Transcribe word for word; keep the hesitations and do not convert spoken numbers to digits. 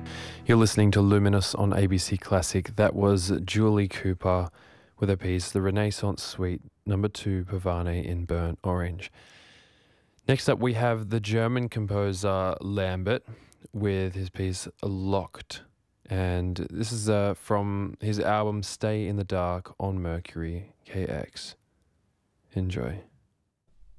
You're listening to Luminous on A B C Classic. That was Julie Cooper with her piece, The Renaissance Suite, number two, Pavane in Burnt Orange. Next up, we have the German composer Lambert with his piece Locked. And this is uh, from his album Stay in the Dark on Mercury K X. Enjoy.